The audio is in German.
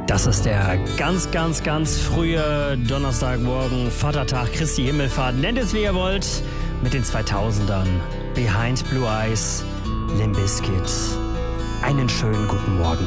Das ist der ganz, ganz, ganz frühe Donnerstagmorgen, Vatertag, Christi Himmelfahrt, nennt es wie ihr wollt, mit den 2000ern. Behind Blue Eyes, Limp Bizkit. Einen schönen guten Morgen